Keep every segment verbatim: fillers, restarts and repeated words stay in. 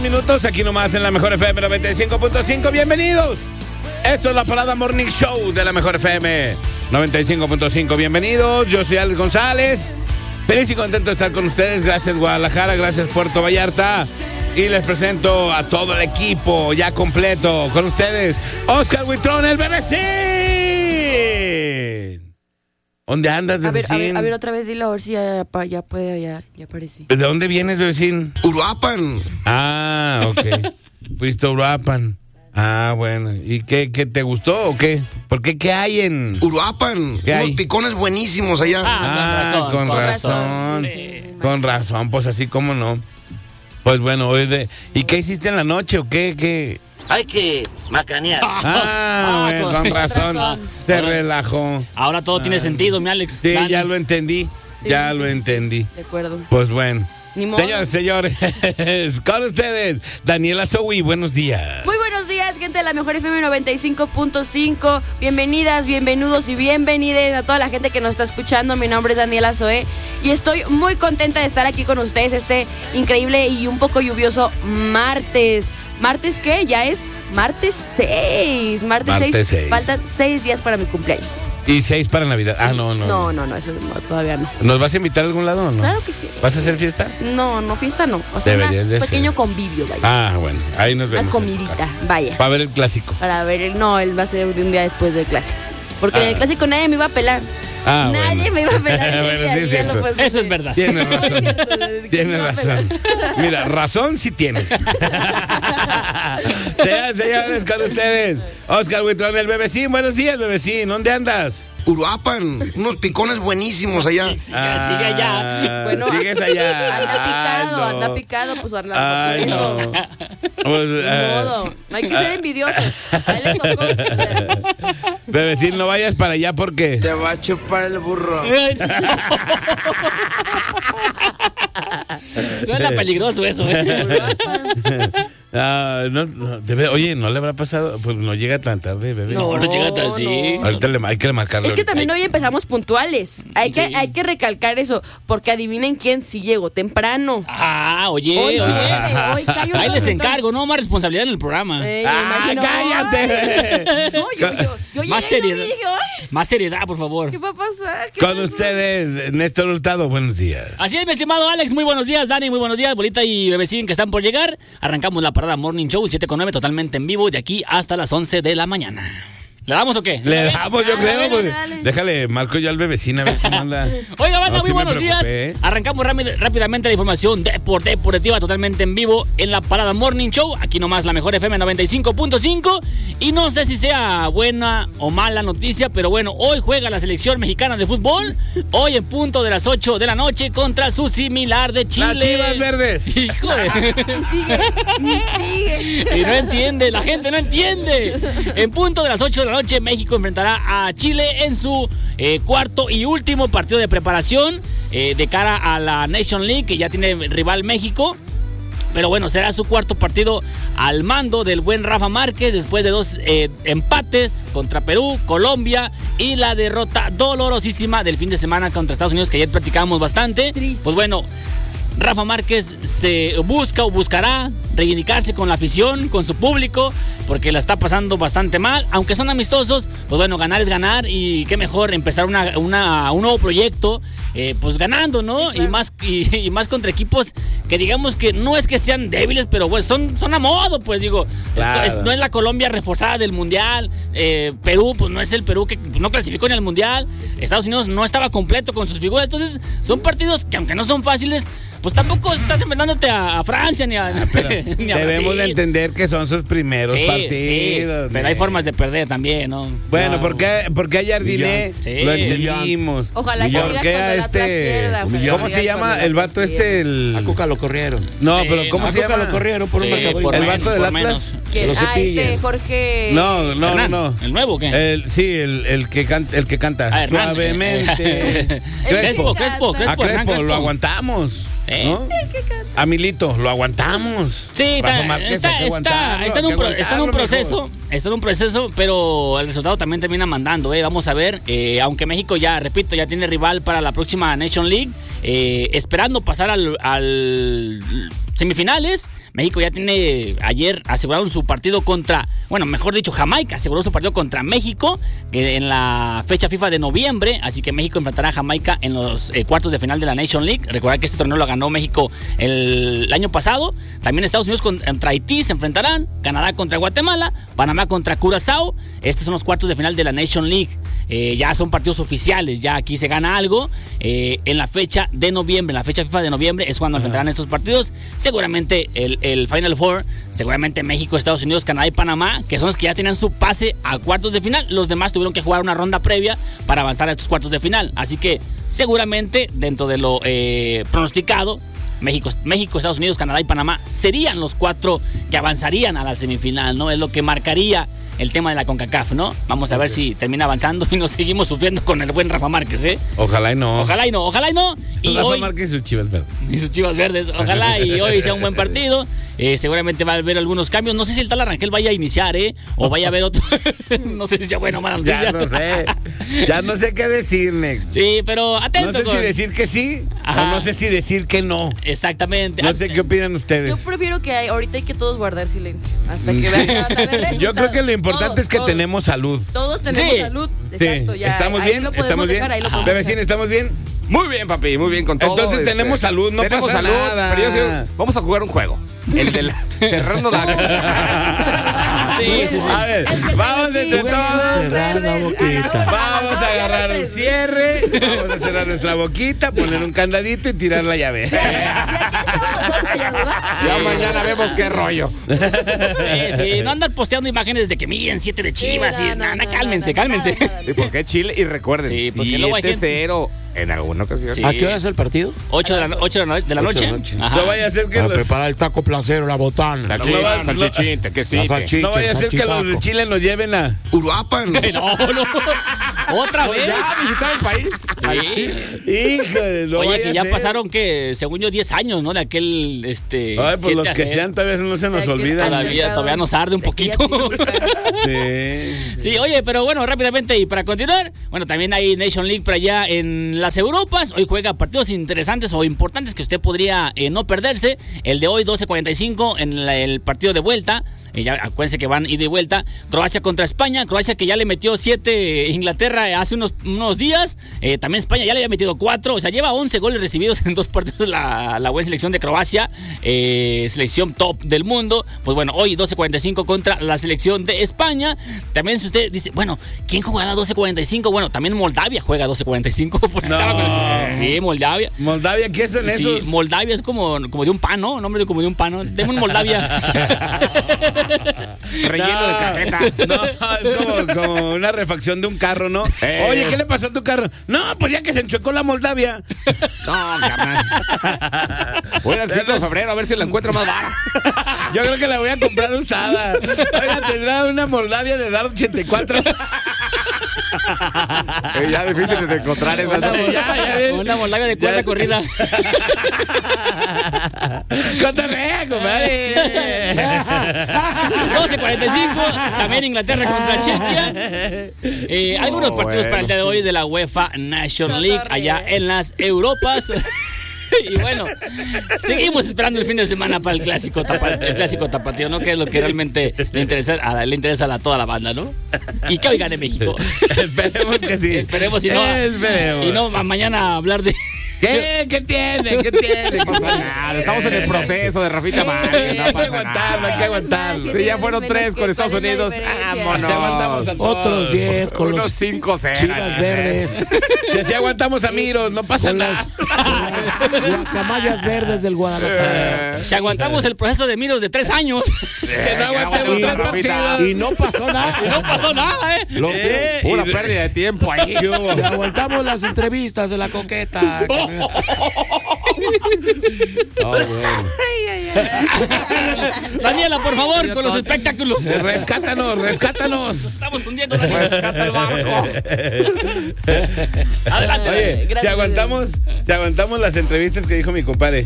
Minutos aquí nomás en la Mejor F M noventa y cinco punto cinco. Bienvenidos. Esto es la Parada Morning Show de la Mejor F M noventa y cinco punto cinco. Bienvenidos. Yo soy Alex González. Feliz y contento de estar con ustedes. Gracias Guadalajara, gracias Puerto Vallarta. Y les presento a todo el equipo ya completo. Con ustedes, Oscar Huitrón, el bebecín. ¿Dónde andas, bebecín? A ver, a ver, a ver, otra vez dilo, a ver si ya, ya, ya puede, ya, ya apareció. ¿De dónde vienes, bebecín? Uruapan. Ah, ok. Fuiste a Uruapan. Ah, bueno. ¿Y qué, qué te gustó o qué? ¿Por qué? ¿Qué hay en Uruapan? ¿Qué hay? Unos picones buenísimos allá. Ah, con razón. Con, con razón. razón. Sí. Con razón, pues así como no. Pues bueno, hoy de... ¿y qué hiciste en la noche o qué? ¿Qué? Hay que macanear. Ah, bueno, con razón. Se relajó. Ahora todo ah. tiene sentido, mi Alex. Sí, Dani. ya lo entendí. Sí, ya sí, lo sí, entendí. De acuerdo. Pues bueno. Ni modo. Señores, señores, con ustedes, Daniela Zoe, buenos días. Muy buenos días, gente de la Mejor F M noventa y cinco punto cinco. Bienvenidas, bienvenidos y bienvenidas a toda la gente que nos está escuchando. Mi nombre es Daniela Zoe y estoy muy contenta de estar aquí con ustedes este increíble y un poco lluvioso martes. ¿Martes qué? Ya es martes seis. Martes, Martes seis. Faltan seis días para mi cumpleaños. Y seis para Navidad. Ah, no, no. No, no, no, eso no, todavía no. ¿Nos vas a invitar a algún lado o no? Claro que sí. ¿Vas a hacer fiesta? No, no, fiesta no. O sea, Deberías de un pequeño ser. convivio, vaya. Ah, bueno, ahí nos Una vemos. comidita, vaya. Para ver el clásico. Para ver el... No, él va a ser de un día después del clásico. Porque Ah. en el clásico nadie me iba a pelar. Ah, Nadie bueno. me iba a pelar. Bueno, Ya- sí, ya es cierto. lo puedes Eso es decir. verdad. Tienes razón. Es cierto, que Tienes me iba a razón. pelar. Mira, razón sí tienes. Señoras, señores, con ustedes, Oscar Huitrón, el bebecín. Buenos días, bebecín. ¿Dónde andas? Uruapan. Unos picones buenísimos allá. Sigue, sigue allá. Bueno, Sigues allá. Anda picado, Ay, no. anda picado, pues habla Ay, por no. eso. Pues, Ni eh, modo. No hay que ser envidiosos. A él le tocó. bebecín, no vayas para allá porque... Te va a chupar el burro. Suena peligroso eso, ¿eh? Ah, no, no, debe- oye, ¿no le habrá pasado? Pues no llega tan tarde, bebé. No, no llega tan así. no. Ahorita le, hay que marcarle. Es que ahorita. también hoy empezamos puntuales. Hay que, Sí. hay que recalcar eso. Porque adivinen quién sí llegó temprano. Ah, oye, Hoy oye. viene, hoy cae un Ahí les resultado. encargo, ¿no? Más responsabilidad en el programa. Ey, ¡Ah, me imagino. cállate! Ay, No, yo, yo, yo Más llegué y seriedad. dije, ay, Más seriedad, por favor. ¿qué va a pasar? ¿Qué Con pasó? ustedes, Néstor Hurtado, buenos días. Así es, mi estimado Alex, muy buenos días, Dani, muy buenos días, Bolita y Bebecín que están por llegar. Arrancamos la Parada Morning Show siete con nueve totalmente en vivo de aquí hasta las once de la mañana. ¿Le damos o qué? Le damos, yo Dale, creo. dale, Pues, dale. déjale, marco yo al bebecín a ver cómo anda. Oiga, banda, No, muy sí me buenos días. preocupé, ¿eh? Arrancamos rápid- rápidamente la información depor- deportiva totalmente en vivo en la Parada Morning Show. Aquí nomás la Mejor F M noventa y cinco punto cinco. Y no sé si sea buena o mala noticia, pero bueno, hoy juega la selección mexicana de fútbol. Hoy en punto de las ocho de la noche contra su similar de Chile. Las Chivas Verdes. Hijo de... Sigue, sigue. Y no entiende, la gente no entiende. En punto de las ocho de la noche, México enfrentará a Chile en su eh, cuarto y último partido de preparación eh, de cara a la Nation League, que ya tiene rival México. Pero bueno, será su cuarto partido al mando del buen Rafa Márquez después de dos eh, empates contra Perú, Colombia y la derrota dolorosísima del fin de semana contra Estados Unidos, que ayer platicábamos bastante. Triste. Pues bueno, Rafa Márquez se busca o buscará reivindicarse con la afición, con su público, porque la está pasando bastante mal. Aunque son amistosos, pues bueno, ganar es ganar y qué mejor empezar una, una, un nuevo proyecto, eh, pues ganando, ¿no? Sí, claro. Y más y, y más contra equipos que digamos que no es que sean débiles, pero bueno, son, son a modo, pues digo. Claro. Es- es- no es la Colombia reforzada del Mundial. eh, Perú, pues no es el Perú que pues, no clasificó en el Mundial. Estados Unidos no estaba completo con sus figuras. Entonces, son partidos que aunque no son fáciles, pues tampoco estás enfrentándote a, a Francia ni a, ni a Debemos de Brasil. entender que son sus primeros Sí, partidos. sí, pero hay formas de perder también, ¿no? Bueno, No. porque, porque a Jardiné Sí. lo entendimos. Ojalá que ¿Por digas qué cuando a el Atlas pierda, este? ojalá ¿Cómo que se digas llama cuando el el vato Atlas este? El... A Cuca lo corrieron. No, Sí, pero ¿cómo A se Cuca llama? lo corrieron por un Sí, marcador. por ¿El menos, vato del por Atlas? menos. ¿Quién? Lo Ah, cepillan. este Jorge. No, no, no, Hernán, no. ¿el nuevo o qué? El, sí, el, el que canta, el que canta. Ah, Hernán. Suavemente. Crespo, Crespo, A Crespo, Hernán Crespo, Crespo. lo aguantamos. Sí. ¿No? A Milito, lo aguantamos. Sí, Rafa está, Márquez, está, hay que está, aguantarlo, está en hay un, que pro- está en un aguantarlo, proceso, mijos. está en un proceso, pero el resultado también termina mandando, ¿eh? Vamos a ver, eh, aunque México ya, repito, ya tiene rival para la próxima Nation League, eh, esperando pasar al, al semifinales. México ya tiene, ayer aseguraron su partido contra, bueno, mejor dicho, Jamaica aseguró su partido contra México que en la fecha FIFA de noviembre, así que México enfrentará a Jamaica en los eh, cuartos de final de la Nation League. Recordad que este torneo lo ganó México el, el año pasado. También Estados Unidos contra Haití se enfrentarán, Canadá contra Guatemala, Panamá contra Curazao. Estos son los cuartos de final de la Nation League. Eh, ya son partidos oficiales, ya aquí se gana algo. Eh, en la fecha de noviembre, en la fecha FIFA de noviembre es cuando enfrentarán estos partidos. Seguramente el, el Final Four, seguramente México, Estados Unidos, Canadá y Panamá, que son los que ya tenían su pase a cuartos de final. Los demás tuvieron que jugar una ronda previa para avanzar a estos cuartos de final. Así que seguramente dentro de lo eh, pronosticado, México, México, Estados Unidos, Canadá y Panamá serían los cuatro que avanzarían a la semifinal, ¿no? Es lo que marcaría el tema de la CONCACAF, ¿no? Vamos a ver si termina avanzando y nos seguimos sufriendo con el buen Rafa Márquez, ¿eh? Ojalá y no. Ojalá y no, ojalá y no. Y Rafa hoy, Márquez y sus Chivas Verdes. Y sus Chivas Verdes. Ojalá y hoy sea un buen partido. Eh, seguramente va a haber algunos cambios. No sé si el tal Arrangel vaya a iniciar, ¿eh? O vaya a haber otro. No sé si sea bueno o mala noticia. Ya no sé. Ya no sé qué decir, Nex. Sí, pero atento. No sé con... si decir que sí Ajá. o no sé si decir que no. Exactamente. No sé qué opinan ustedes. Yo prefiero que hay, ahorita hay que todos guardar silencio. Hasta que vean hasta ver resultados. Yo creo que lo importante Todos, es que todos. tenemos salud. Todos tenemos Sí. salud. Sí. Exacto, ya. ¿Estamos ahí bien? lo podemos ¿Estamos bien? dejar, ahí lo podemos Bebecín, dejar. ¿estamos bien? Muy bien, papi, muy bien con todo. Entonces tenemos salud, no tenemos pasa salud, nada. Pero yo sí- vamos a jugar un juego. El del cerrando la. Sí, sí, sí. A ver, vamos entre todos. Cerrar la boquita. Vamos a agarrar un cierre, vamos a cerrar nuestra boquita, poner un candadito y tirar la llave. Ya mañana vemos qué rollo. Sí, sí, no andar posteando imágenes de que miren siete de Chivas Sí, y no, nada, no, no, cálmense, no, cálmense. nada, nada. ¿Y por qué Chile? Y recuerden, Sí, porque luego hay siete cero en alguna ocasión. Sí. ¿A qué hora es el partido? ocho de la, ocho de la, no- de la Ocho noche. de la noche. Ajá. No vaya a ser que Para los, preparar el taco placero, la botana. La No chica, vas- no- salchichín, que sí. La salchicha, no vaya a ser que los de salchitaco. Chile nos lleven a. Uruapan. No, no. ¿Otra vez? Ya visitar el país. Sí. Híjole, no Oye, vaya que a ya ser. pasaron que, según yo, diez años, ¿no? De aquel, este... Ay, pues los siete a que cero. sean todavía no se nos De aquel olvidan. Todavía- todavía nos arde un de aquella poquito. típica. Sí. Sí, oye, pero bueno, rápidamente y para continuar, bueno, también hay Nation League para allá en las Europas. Hoy juega partidos interesantes o importantes que usted podría eh, no perderse. El de hoy, doce cuarenta y cinco, en la- el partido de vuelta. Eh, ya acuérdense que van ida y vuelta. Croacia contra España. Croacia que ya le metió siete Inglaterra hace unos, unos días. Eh, también España ya le había metido cuatro. O sea, lleva once goles recibidos en dos partidos la, la buena selección de Croacia. Eh, selección top del mundo. Pues bueno, hoy doce cuarenta y cinco contra la selección de España. También si usted dice, bueno, ¿quién jugará doce cuarenta y cinco? Bueno, también Moldavia juega doce cuarenta y cinco. Porque No. estaba con- Sí, Moldavia. Moldavia, ¿qué son Sí, esos? Moldavia es como, como de un pan, ¿no? Nombre de como de un pan, ¿no? Tengo un Moldavia. Relleno de cajeta. No, es como, como una refacción de un carro, ¿no? Eh. Oye, ¿qué le pasó a tu carro? No, pues ya que se enchuecó la Moldavia. No, carnal. Voy al cinco de febrero a ver si la encuentro más barata. Yo creo que la voy a comprar usada. Oiga, tendrá una Moldavia de Dart ochenta y cuatro. Eh, ya difícil de encontrar esa. Una, ¿no? Ya, ya ves. una Moldavia de cuarta Ya. corrida. ¡Cotorrea, compadre! doce cuarenta y cinco, también Inglaterra contra Chequia. Eh, algunos Oh, partidos bueno. para el día de hoy de la UEFA Nation League allá en las Europas. Y bueno, seguimos esperando el fin de semana para el clásico, tapa- el clásico tapatío, ¿no? Que es lo que realmente le interesa a, le interesa a la- toda la banda, ¿no? Y que hoy gane México. Esperemos que sí. Esperemos y no, Esperemos. y no ma- mañana hablar de... ¿Qué? ¿Qué tiene? ¿Qué tiene? No pasa nada, estamos en el proceso de Rafita Márquez. Hay No que pasa aguantarlo, nada. hay que aguantarlo. Sí, ya fueron tres con Estados Unidos. Vámonos. Si aguantamos a todos. Otros diez con Unos los cinco cero. Chivas verdes. Si así aguantamos a Miros, no pasa Con las, nada. con las guacamayas verdes del Guadalajara. Si aguantamos el proceso de Miros de tres años, Que no aguantemos Y- tres partidos. Y no pasó nada. y no pasó nada, ¿eh? Lo- Eh, Pura y- pérdida de tiempo ahí. Si aguantamos las entrevistas de la coqueta. Daniela, por favor, con los espectáculos. Rescátanos, rescátanos. Estamos hundiendo la rescata el barco. Adelante. Oye, si Gracias. aguantamos, si aguantamos las entrevistas que dijo mi compadre.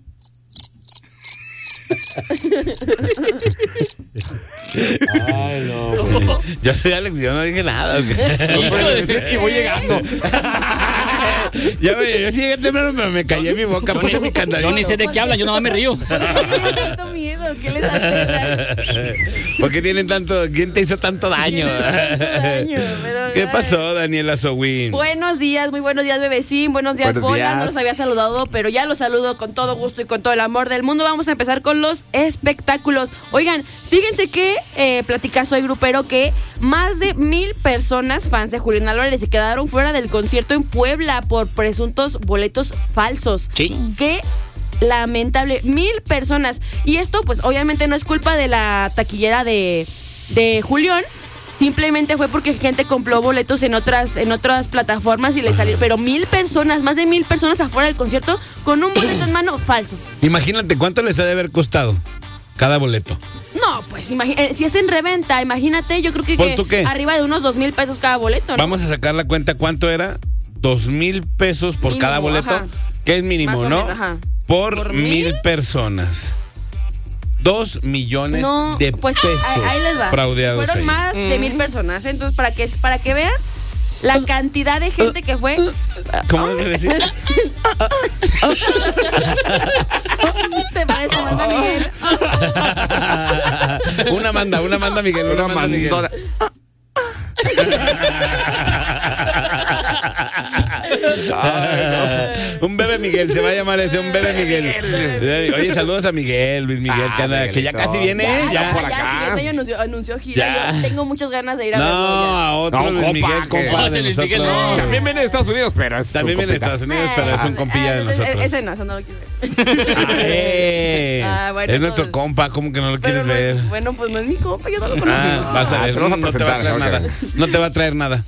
Ay, no. Yo soy Alex, yo no dije nada. ¿ok? Y voy llegando. Ya me, yo sí llegué temprano, pero me callé mi boca, Yo puse ni, mi candadito. yo ni sé de qué hablan, yo nada más me río. ¿Por qué tienen tanto miedo? ¿Qué les hace? ¿Por qué tienen tanto? ¿Quién te hizo tanto daño? daño, pero, ¿Qué ay. pasó, Daniela Sowin? Buenos días, muy buenos días, bebecín. Buenos días, Buenos Bola. días. No los había saludado, pero ya los saludo con todo gusto y con todo el amor del mundo. Vamos a empezar con los espectáculos. Oigan, fíjense que eh, platica Soy Grupero que más de mil personas, fans de Julián Álvarez, se quedaron fuera del concierto en Puebla por presuntos boletos falsos. Sí. Qué lamentable, mil personas. Y esto, pues, obviamente no es culpa de la taquillera de, de Julián. Simplemente fue porque gente compró boletos en otras en otras plataformas y le salieron. Pero mil personas, más de mil personas afuera del concierto con un boleto en mano falso. Imagínate cuánto les ha de haber costado cada boleto. No, pues imagi- eh, si es en reventa, imagínate, yo creo que, ¿Pon que tú qué? arriba de unos dos mil pesos cada boleto, ¿no? Vamos a sacar la cuenta, ¿cuánto era? Dos mil pesos por Mínimo, cada boleto. ajá. Que es mínimo, Más o ¿no? menos, ajá. Por, ¿Por mil mil? personas. Dos millones No, de pues pesos ahí, ahí les va. fraudeados Fueron ahí. más de mil personas, ¿eh? Entonces para que para que vean la cantidad de gente que fue. ¿Cómo le decís? ¿Te parece, Amanda Miguel? Una manda, una manda Miguel, una, Una manda Miguel. mandora. Ay, no. Un bebé Miguel, se va a llamar ese, un bebé Miguel. Oye, saludos a Miguel, Luis Miguel, Ah, que, anda- que ya Miguelito. casi viene, ¿eh? Ya, ya. por ya, acá. fíjate, ya anunció, anunció gira. Ya. Yo tengo muchas ganas de ir a No, verlo. a otro No, Luis compa, Miguel, que- compa No, de ese Luis Miguel nosotros. no. También viene de Estados Unidos, pero es También viene de compita. Estados Unidos, pero es un compilla de Eh, nosotros. Ese no, eso no lo quiero ver. Ah, eh, Ah, bueno, es nuestro pues- compa, ¿cómo que no lo Pero quieres no es- ver? Bueno, pues no es mi compa, yo no lo conozco. Ah, vas a Ah, ver, te vas a no te va a traer presentar, nada. ok. No te va a traer nada.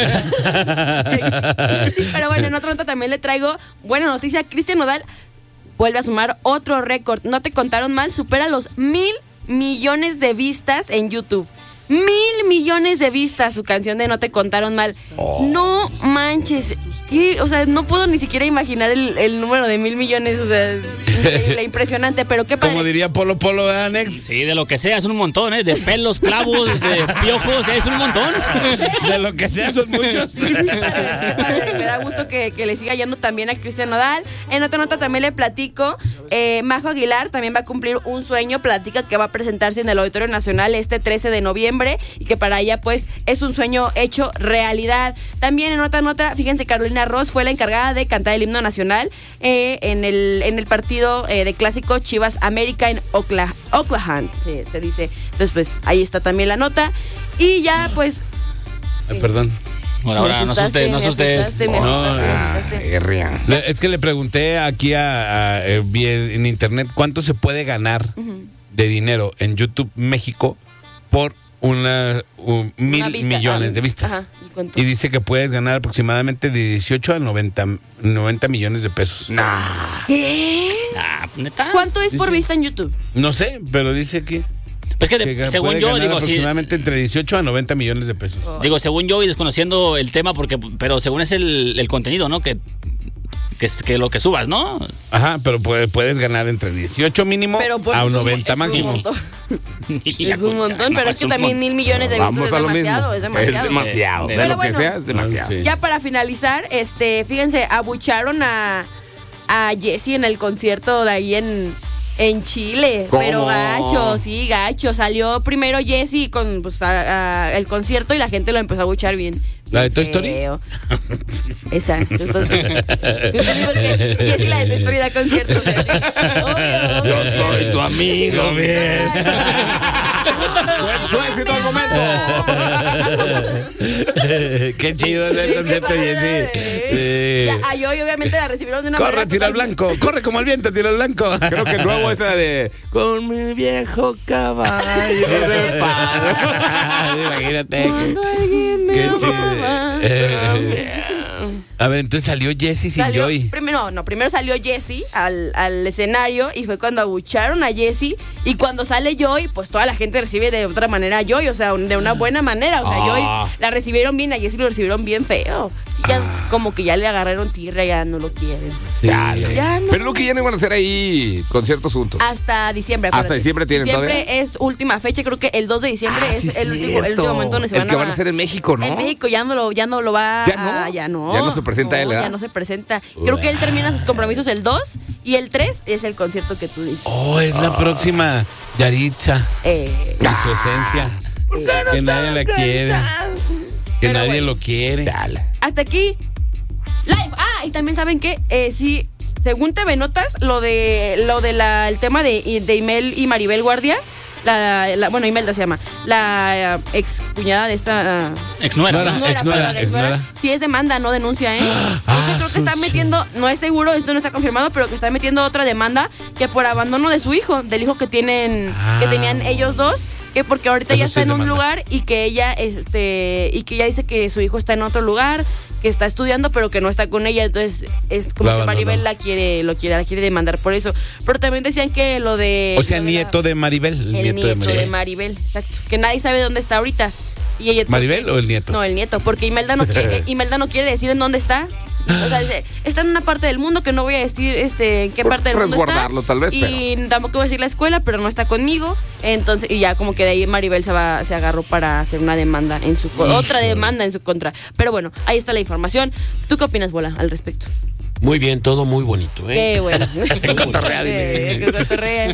Pero bueno, en otra nota también le traigo buena noticia. Cristian Nodal vuelve a sumar otro récord. No te contaron mal, supera los mil millones de vistas en YouTube. Mil millones de vistas su canción de No te contaron mal. No manches. ¿Qué? O sea, no puedo ni siquiera imaginar el, el número de mil millones. O sea, increíble, impresionante. Pero qué padre. Como diría Polo Polo de Anex, Sí, de lo que sea, es un montón, ¿eh? De pelos, clavos, de piojos, es un montón. de lo que sea, son muchos. Qué padre, me da gusto que, que le siga yendo también a Cristian Nodal. En otra nota también le platico, eh, Majo Aguilar también va a cumplir un sueño, platica que va a presentarse en el Auditorio Nacional este trece de noviembre y que para ella pues es un sueño hecho realidad. También en otra nota, fíjense, Carolina Ross fue la encargada de cantar el himno nacional eh, en, el, en el partido eh, de clásico Chivas América en Oklahoma, Oklahoma sí, se dice. Entonces pues ahí está también la nota y ya pues... Ay, perdón. Ahora, Me ahora, no asustaste, asustes, no me asustes. asustaste, me No, asustaste, me Ah, asustaste. guerrilla. Le- Es que le pregunté aquí a, a- eh, vi en internet cuánto se puede ganar de dinero en YouTube México por una un- mil Una vista, millones ah, de vistas. ajá, ¿y cuánto? Y dice que puedes ganar aproximadamente de dieciocho a noventa, noventa millones de pesos. ¿Qué? Ah, ¿neta? ¿Cuánto es por Dice- vista en YouTube? No sé, pero dice aquí Pues que, que de- ga- según puede yo, ganar digo, sí, aproximadamente entre dieciocho a noventa millones de pesos. digo, según yo y desconociendo el tema, porque, pero según es el, el contenido, ¿no? Que, que, es- que lo que subas, ¿no? Ajá, pero puede- puedes ganar entre dieciocho mínimo Pero pues, a es un- noventa es un máximo. montón. Y ya Es un con- montón, no, pero es que un también mon- mil millones de vistas Vamos es a lo mismo. demasiado, es demasiado. Es demasiado. De- De Pero lo que bueno. sea, es demasiado. Sí. Ya para finalizar, este, fíjense, abucharon a, a Jessie en el concierto de ahí en, en Chile. ¿Cómo? Pero gacho, sí, gacho. Salió primero Jessie con pues, a- a- el concierto y la gente lo empezó a abuchar bien. ¿La de bien Toy Story? feo. Esa, justo sí. Justo sí, porque Jessie, la de Toy Story, da conciertos. así. Obvio, Yo obvio. soy tu amigo. Bien. Su éxito al momento. Qué chido es el concierto, Jessy. Sí. Ya, a Yoy obviamente la recibieron de una Corre, manera tira al total- blanco. Corre como el viento, tira al blanco. Creo que el nuevo es la de Con mi viejo caballo de paz. Imagínate. Cuando alguien me Qué ama. chido. Eh, A ver, entonces salió Jessie sin Salió, Joy. primero, no, primero salió Jessie al, al escenario y fue cuando abucharon a Jessie y cuando sale Joy, pues toda la gente recibe de otra manera a Joy, o sea, de una buena manera, o sea, Ah. Joy la recibieron bien, a Jessie lo recibieron bien feo. ya como que ya le agarraron tierra, ya no lo quieren. Sí. Dale. Ya no. Pero lo que ya no van a hacer ahí conciertos juntos. Hasta diciembre. Hasta acuérdate. diciembre tienen Diciembre todavía. es última fecha, creo que el dos de diciembre Ah, es sí, el, último, el cierto. último momento donde se El van que van a hacer en México, ¿no? En México ya no lo, ya no lo va ¿Ya no? a- ya no. Ya no se presenta él, ¿verdad? Ya no se presenta. Creo que él termina sus compromisos el dos y el tres es el concierto que tú dices. Oh, es la próxima Yaritza. Eh, Y su esencia. Que nadie la quiere. Que Pero nadie bueno. lo quiere. Dale. hasta aquí. Live. Ah, y también saben que eh, sí, según T V Notas, lo de lo de la el tema de, de Imel y Maribel Guardia, la, la- bueno, Imelda se llama, la eh, ex cuñada de esta uh, Exnuera. Nuera. ¿no? Ex nuera, perdón, ex nuera. sí es demanda, no denuncia, ¿eh? De Ah, hecho, creo que está sushi. metiendo, no es seguro, esto no está confirmado, pero que está metiendo otra demanda que por abandono de su hijo, del hijo que tienen, que Ah. tenían ellos dos. Que porque ahorita Eso ya sí está es en un demanda. lugar y que ella este y que ella dice que su hijo está en otro lugar, que está estudiando pero que no está con ella, entonces es como Lo que abandonó. Maribel la quiere lo quiere la quiere demandar por eso. Pero también decían que lo de O sea, lo de la- nieto de Maribel. El, el nieto, de Maribel. Maribel, exacto, que nadie sabe dónde está ahorita. Y ella ¿Maribel o el nieto? No, el nieto, porque Imelda no quiere Imelda no quiere decir en dónde está. O sea, dice, está en una parte del mundo que no voy a decir este en qué Por parte del mundo está. resguardarlo, tal vez, Y tampoco voy a decir la escuela, pero no está conmigo. Entonces, y ya como que de ahí Maribel se va, se agarró para hacer una demanda en su co- otra demanda en su contra. Pero bueno, ahí está la información. ¿Tú qué opinas, Bola, al respecto? Muy bien, todo muy bonito, ¿eh? Qué bueno. Cotorrea, dile. Eh, que cotorrea.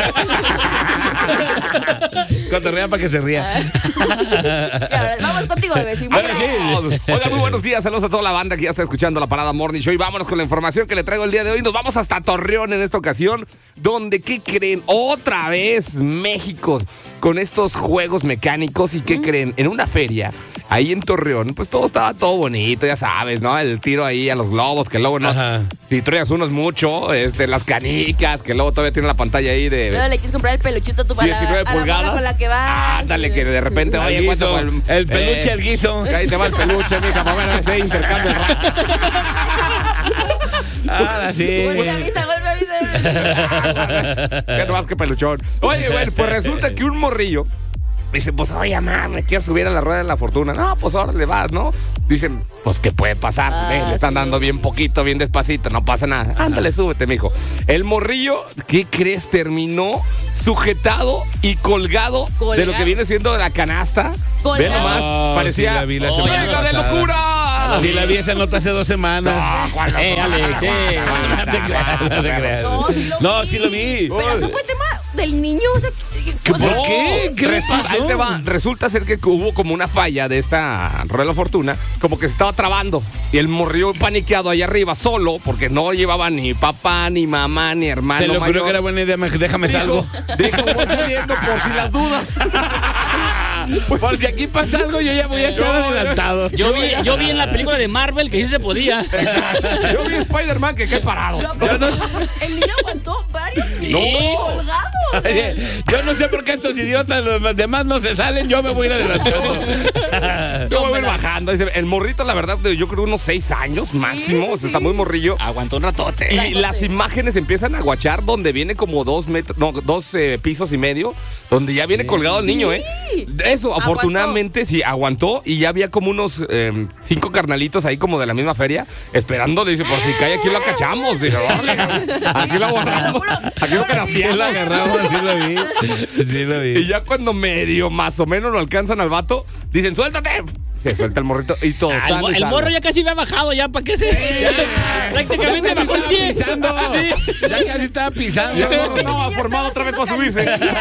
Cotorrea para que se ría. Y ahora, vamos contigo, bebé. sin Bueno, bola. sí. Oigan, muy buenos días. Saludos a toda la banda que ya está escuchando la Parada Morning Show. Y vámonos con la información que le traigo el día de hoy. Nos vamos hasta Torreón en esta ocasión, donde, ¿qué creen? Otra vez México con estos juegos mecánicos. ¿Y qué creen? En una feria, ahí en Torreón, pues todo estaba todo bonito, ya sabes, ¿no? El tiro ahí a los globos, que luego no. Ajá. Si traes unos mucho, este, las canicas, que luego todavía tiene la pantalla ahí de Luego le quieres comprar el peluchito a tu a la- diecinueve a la morra pulgadas. con la que va. Ándale, que de repente, El oye, ¿cuánto guiso, por el peluche, eh, el guiso. Ahí te va el peluche, mija, para ver ese intercambio. Ahora sí. Vuelve a avisar, vuelve a avisar. Qué más que peluchón. Oye, bueno, pues resulta que un morrillo dice, pues oye, mamá, me quiero subir a la rueda de la fortuna. No, pues ahora le vas, ¿no? Dicen, pues ¿qué puede pasar? Ah, Ve, le están sí. dando bien poquito, bien despacito, no pasa nada. Ándale, súbete, mijo. El morrillo, ¿qué crees? Terminó sujetado y colgado, de lo Colgado. que viene siendo la canasta. Ve Colgado. nomás, Oh, parecía, sí la vi la ¡Oh, semana venga de pasada. locura! Sí, la vi esa nota hace dos semanas. No, Juan, no, Eh, Alex, eh. No te creas, no te creas. No, sí lo No, vi. sí lo vi. Pero eso fue tema del niño. O sea, ¿Qué, ¿Por No, qué? ¿Qué le resulta, pasó? ahí te va. Resulta ser que hubo como una falla de esta rueda de la fortuna, como que se estaba trabando. Y el morrió paniqueado ahí arriba solo, porque no llevaba ni papá, ni mamá, ni hermano. Te lo mayor. juro que era buena idea. me- Déjame salgo. Dijo, voy saliendo por si las dudas. Por si aquí pasa algo, yo ya voy a estar adelantado. Yo vi, yo vi en la película de Marvel que sí se podía. Yo vi Spider-Man que quedé parado. Yo no, el niño aguantó varios Sí. colgados. Oye, yo no sé por qué estos idiotas, los demás no se salen, yo me voy a ir adelantando. Yo me voy bajando. Dice, el morrito, la verdad, yo creo unos seis años máximo. O sea, está muy morrillo. Aguantó un ratote. Y las imágenes empiezan a guachar donde viene como dos metros, no, dos eh, pisos y medio, donde ya viene colgado el niño, ¿eh? Eso, Aguantó. afortunadamente, sí, aguantó y ya había como unos eh, cinco carnalitos ahí como de la misma feria, esperando, dice, por si cae aquí lo cachamos. Dice, órale, aquí lo agarramos, aquí lo Sí lo castiamos. agarramos, sí lo vi. Sí lo vi. Y ya cuando medio más o menos lo alcanzan al vato, dicen, suéltate. Se suelta el morrito y todo. Ah, el, sano mo- y el salvo. morro ya casi me ha bajado, ya, ¿para qué se...? Ya, prácticamente Ya casi bajó el estaba pie. pisando. Sí. Ya casi estaba pisando. Ya no estaba formado otra vez para subirse.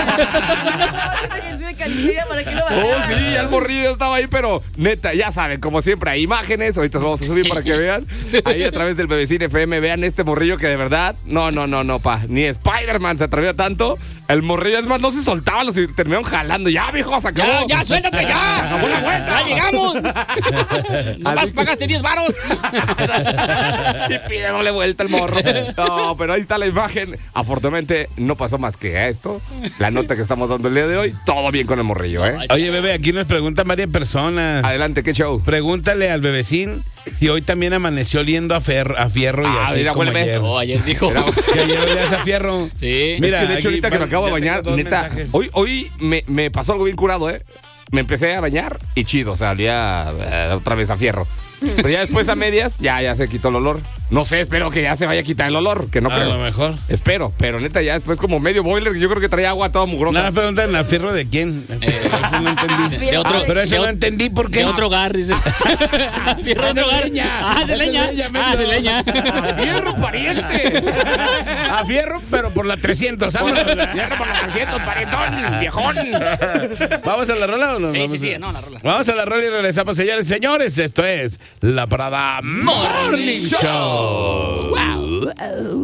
Oh, sí, ya el morrillo estaba ahí, pero neta, ya saben, como siempre, hay imágenes. Ahorita vamos a subir para que vean. Ahí a través del Bebecine F M, vean este morrillo que de verdad, no, no, no, no, pa. Ni Spider-Man se atrevió tanto. El morrillo, es más, no se soltaba, los terminaron jalando. Ya, viejo, se acabó. Ya, ya, suéltate, ya. Acabó la vuelta. Ya llegamos. Nomás Así que- pagaste diez varos. Y pide doble vuelta el morro. No, pero ahí está la imagen. Afortunadamente no pasó más que esto. La nota que estamos dando el día de hoy, todo bien con el morrillo, ¿eh? Oye, bebé, aquí nos preguntan varias personas. Adelante, qué show. Pregúntale al bebecín si hoy también amaneció oliendo a, fer- a fierro y Ah, así mira, como huele. ayer. Oh, ayer dijo. Que ayer olías a fierro. Sí. Mira, es que de hecho aquí ahorita que me van- acabo de ya bañar, tengo dos neta, mensajes. hoy, hoy me, me pasó algo bien curado, ¿eh? Me empecé a bañar y chido, o sea, olía eh, otra vez a fierro. Pero ya después a medias, ya, ya se quitó el olor. No sé, espero que ya se vaya a quitar el olor, que no A creo. lo mejor. Espero, pero neta ya después como medio boiler, que yo creo que traía agua toda mugrosa. Nada, preguntan, ¿a fierro de quién? Eso no entendí. De otro- Ah, pero eso de no ot- entendí por qué. De otro hogar, dice. Fierro de otro hogar. leña. Ah, de Es de leña. leña, Ah, de menso. leña. ¡Fierro, pariente! A fierro, pero por la trescientos. vámonos. ¡Fierro por los trescientos, parientón, viejón! ¿Vamos a la rola o no? Sí, Vamos sí, a- sí, no, la rola. Vamos a la rola y regresamos, señores. Señores, esto es La Parada Morning Show. Wow.